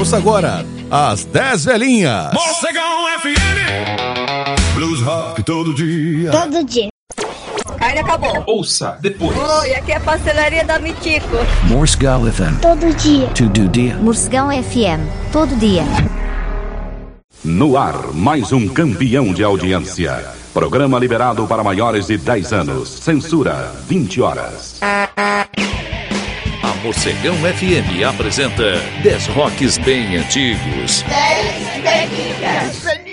Ouça agora as 10 velhinhas. Morcegão FM. Blues Rock todo dia. Todo dia. Carne acabou. Ouça depois. Oi, aqui é a pastelaria da Mitico. Morcegão FM. Todo dia. Todo dia. Morcegão FM. Todo dia. No ar, mais um campeão de audiência. Programa liberado para maiores de 10 anos. Censura, 20 horas. A Morcegão FM apresenta 10 rocks bem antigos. 10 velhinhas.